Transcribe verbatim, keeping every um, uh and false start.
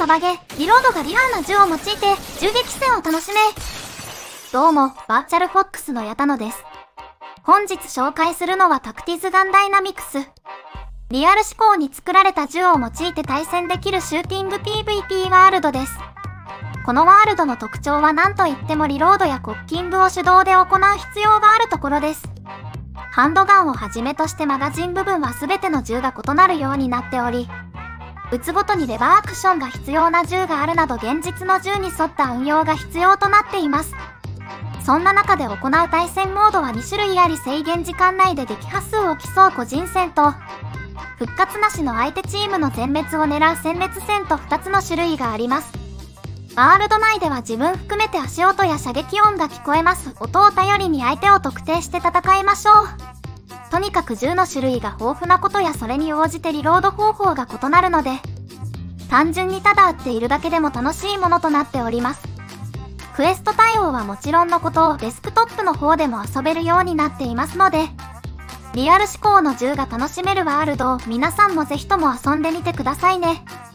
バゲ、リロードがリアルな銃を用いて銃撃戦を楽しめ。どうも、バーチャルフォックスの矢田野です。本日紹介するのはタクティズガンダイナミクス。リアル思考に作られた銃を用いて対戦できるシューティング ピーブイピー ワールドです。このワールドの特徴は何といってもリロードやコッキングを手動で行う必要があるところです。ハンドガンをはじめとしてマガジン部分は全ての銃が異なるようになっており、撃つごとにレバーアクションが必要な銃があるなど現実の銃に沿った運用が必要となっています。そんな中で行う対戦モードはに種類あり、制限時間内で撃破数を競う個人戦と、復活なしの相手チームの全滅を狙う殲滅戦とふたつの種類があります。ワールド内では自分含めて足音や射撃音が聞こえます。音を頼りに相手を特定して戦いましょう。とにかく銃の種類が豊富なことやそれに応じてリロード方法が異なるので、単純にただ撃っているだけでも楽しいものとなっております。クエスト対応はもちろんのことをデスクトップの方でも遊べるようになっていますので、リアル思考の銃が楽しめるワールドを皆さんもぜひとも遊んでみてくださいね。